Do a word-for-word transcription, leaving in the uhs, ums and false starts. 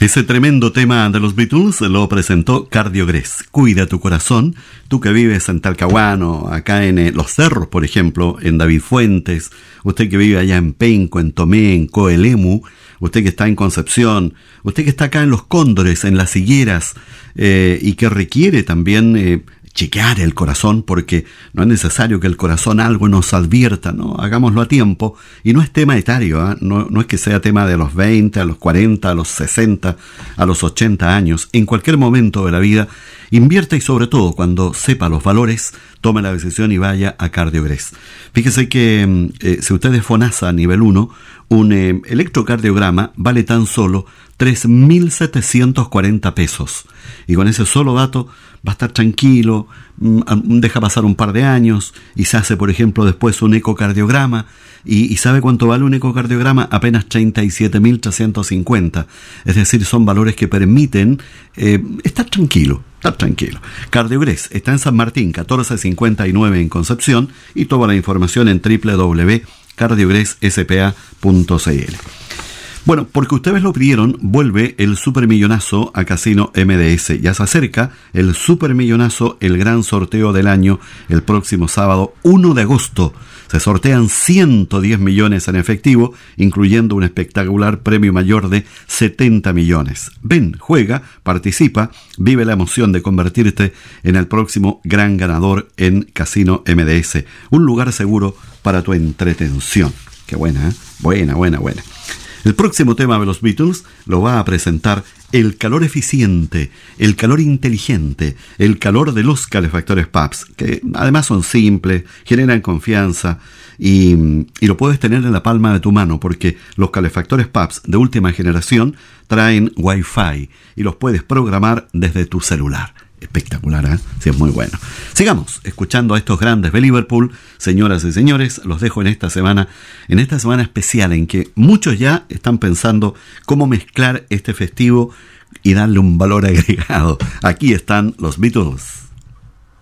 Ese tremendo tema de los Beatles lo presentó Cardiogrés. Cuida tu corazón, tú que vives en Talcahuano, acá en eh, Los Cerros, por ejemplo, en David Fuentes, usted que vive allá en Penco, en Tomé, en Coelemu, usted que está en Concepción, usted que está acá en Los Cóndores, en Las Higueras, eh, y que requiere también eh, chequear el corazón, porque no es necesario que el corazón algo nos advierta, ¿no? Hagámoslo a tiempo, y no es tema etario, ¿eh? no, no es que sea tema de los veinte, a los cuarenta, a los sesenta, a los ochenta años. En cualquier momento de la vida, invierta, y sobre todo cuando sepa los valores, tome la decisión y vaya a Cardiogrés. Fíjese que eh, si usted es FONASA nivel uno, un eh, electrocardiograma vale tan solo tres mil setecientos cuarenta pesos. Y con ese solo dato va a estar tranquilo, deja pasar un par de años y se hace, por ejemplo, después un ecocardiograma. ¿Y, y sabe cuánto vale un ecocardiograma? Apenas treinta y siete mil trescientos cincuenta. Es decir, son valores que permiten eh, estar tranquilo, estar tranquilo. Cardiogrés está en San Martín, catorce cincuenta y nueve en Concepción, y toda la información en doble u doble u doble u punto cardiogrés s p a punto c l. Bueno, porque ustedes lo pidieron, vuelve el Supermillonazo a Casino M D S. Ya se acerca el Supermillonazo, el gran sorteo del año, el próximo sábado uno de agosto. Se sortean ciento diez millones en efectivo, incluyendo un espectacular premio mayor de setenta millones. Ven, juega, participa, vive la emoción de convertirte en el próximo gran ganador en Casino M D S. Un lugar seguro para tu entretención. Qué buena, ¿eh? Buena, buena, buena. El próximo tema de los Beatles lo va a presentar el calor eficiente, el calor inteligente, el calor de los calefactores P A B S, que además son simples, generan confianza y, y lo puedes tener en la palma de tu mano, porque los calefactores P A B S de última generación traen Wi-Fi y los puedes programar desde tu celular. Espectacular, ¿eh? Sí, es muy bueno. Sigamos escuchando a estos grandes de Liverpool. Señoras y señores, los dejo en esta semana, en esta semana especial en que muchos ya están pensando cómo mezclar este festivo y darle un valor agregado. Aquí están los Beatles.